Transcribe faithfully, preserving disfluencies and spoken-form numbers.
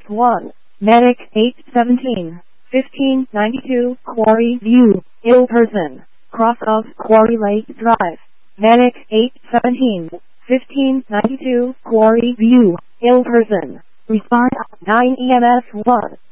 one. Medic eight seventeen, fifteen ninety-two, Quarry View, ill person, cross of Quarry Lake Drive. Medic eight seventeen, fifteen ninety-two, Quarry View, ill person. Respond nine E M S one.